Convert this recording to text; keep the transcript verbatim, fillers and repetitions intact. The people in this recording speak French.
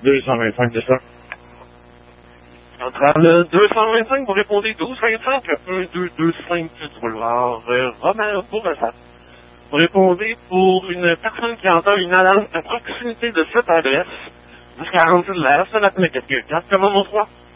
deux cent vingt-cinq, c'est ça. Entre le deux cent vingt-cinq, vous répondez douze vingt-cinq, un deux deux cinq du boulevard euh, Romain Bourassa. Vous répondez pour une personne qui entend une alarme à proximité de cette adresse, du quarante de la Fenêtre Mécanique. Comment bonsoir?